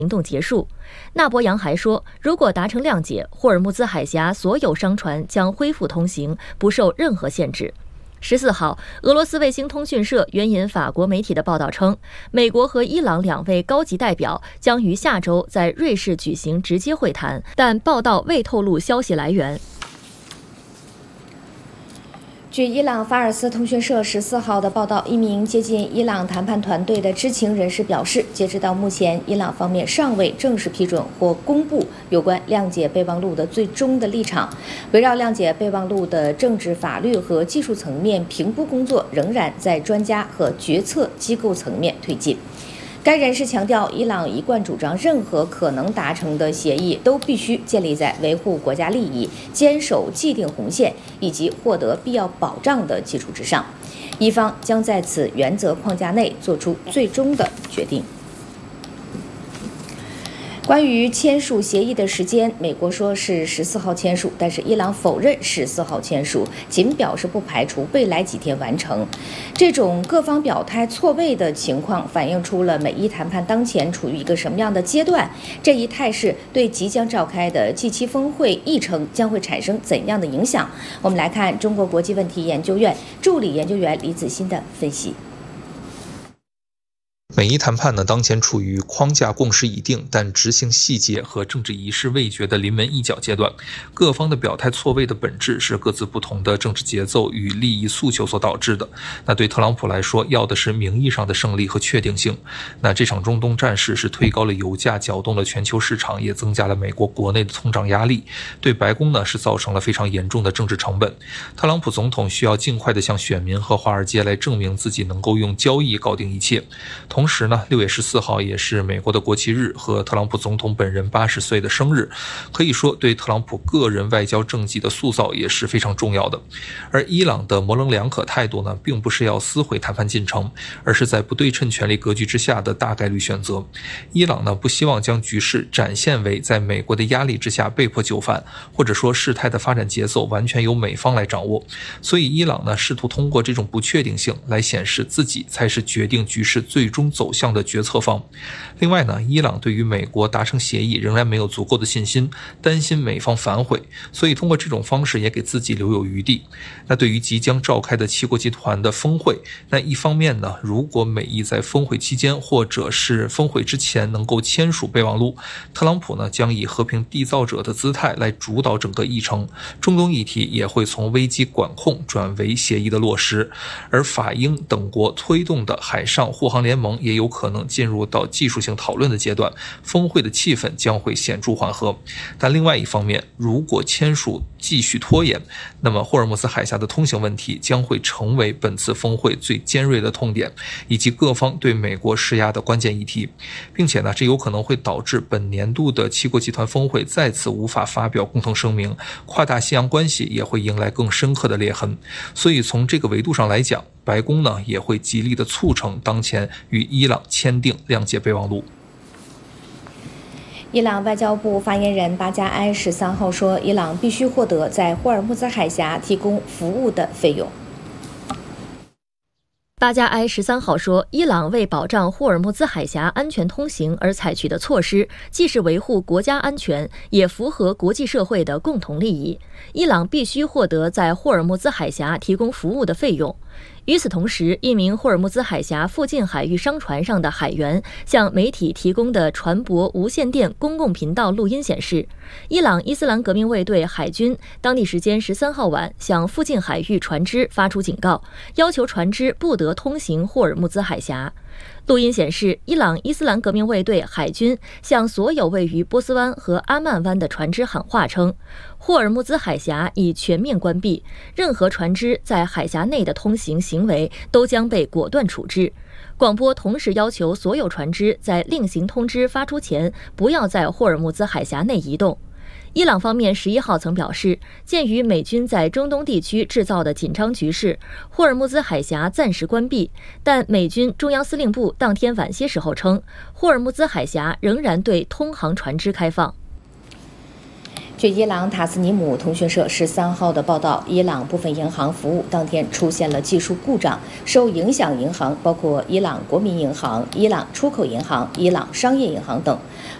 行动结束。纳博扬还说，如果达成谅解，霍尔木兹海峡所有商船将恢复通行，不受任何限制。14号，俄罗斯卫星通讯社援引法国媒体的报道称，美国和伊朗2位高级代表将于下周在瑞士举行直接会谈，但报道未透露消息来源。 据伊朗法尔斯通讯社14号的报道，一名接近伊朗谈判团队的知情人士表示，截止到目前，伊朗方面尚未正式批准或公布有关谅解备忘录的最终的立场。围绕谅解备忘录的政治、法律和技术层面评估工作仍然在专家和决策机构层面推进。该人士强调，伊朗一贯主张，任何可能达成的协议都必须建立在维护国家利益、坚守既定红线以及获得必要保障的基础之上。伊方将在此原则框架内做出最终的决定。关于签署协议的时间，美国说是14号签署，但是伊朗否认14号签署，仅表示不排除未来几天完成。这种各方表态错位的情况，反映出了美伊谈判当前处于一个什么样的阶段？这一态势对即将召开的G7峰会议程将会产生怎样的影响？我们来看中国国际问题研究院助理研究员李子欣的分析。 美伊谈判呢，当前处于框架共识已定，但执行细节和政治仪式未决的临门一脚阶段。各方的表态错位的本质是各自不同的政治节奏与利益诉求所导致的。那对特朗普来说，要的是名义上的胜利和确定性。那这场中东战事是推高了油价，搅动了全球市场，也增加了美国国内的通胀压力。对白宫呢，是造成了非常严重的政治成本。特朗普总统需要尽快的向选民和华尔街来证明自己能够用交易搞定一切。同时呢，6月14号也是美国的国旗日和特朗普总统本人80岁的生日，可以说对特朗普个人外交政绩的塑造也是非常重要的。而伊朗的模棱两可态度呢，并不是要撕毁谈判进程，而是在不对称权力格局之下的大概率选择。伊朗呢，不希望将局势展现为在美国的压力之下被迫就范，或者说事态的发展节奏完全由美方来掌握。所以伊朗呢，试图通过这种不确定性来显示自己才是决定局势最终走向的决策方。另外呢，伊朗对于美国达成协议仍然没有足够的信心，担心美方反悔，所以通过这种方式也给自己留有余地。那对于即将召开的7国集团的峰会，那一方面呢，如果美伊在峰会期间或者是峰会之前能够签署备忘录，特朗普呢将以和平缔造者的姿态来主导整个议程，中东议题也会从危机管控转为协议的落实，而法英等国推动的海上护航联盟也有可能进入到技术性讨论的阶段，峰会的气氛将会显著缓和。但另外一方面，如果签署继续拖延，那么霍尔木兹海峡的通行问题将会成为本次峰会最尖锐的痛点，以及各方对美国施压的关键议题，并且呢，这有可能会导致本年度的7国集团峰会再次无法发表共同声明，跨大西洋关系也会迎来更深刻的裂痕。所以从这个维度上来讲，白宫呢也会极力的促成当前与伊朗签订谅解备忘录。 伊朗外交部发言人巴加埃13号说，伊朗必须获得在霍尔木兹海峡提供服务的费用。 巴加埃13号说，伊朗为保障霍尔木兹海峡安全通行而采取的措施，既是维护国家安全，也符合国际社会的共同利益。伊朗必须获得在霍尔木兹海峡提供服务的费用。与此同时，一名霍尔木兹海峡附近海域商船上的海员向媒体提供的船舶无线电公共频道录音显示，伊朗伊斯兰革命卫队海军当地时间13号晚向附近海域船只发出警告，要求船只不得通行霍尔木兹海峡。录音显示，伊朗伊斯兰革命卫队海军向所有位于波斯湾和阿曼湾的船只喊话称，霍尔木兹海峡已全面关闭，任何船只在海峡内的通行行为都将被果断处置。广播同时要求所有船只在另行通知发出前不要在霍尔木兹海峡内移动。伊朗方面11号曾表示，鉴于美军在中东地区制造的紧张局势，霍尔木兹海峡暂时关闭，但美军中央司令部当天晚些时候称，霍尔木兹海峡仍然对通航船只开放。 据伊朗塔斯尼姆通讯社13号的报道，伊朗部分银行服务当天出现了技术故障，受影响银行包括伊朗国民银行、伊朗出口银行、伊朗商业银行等。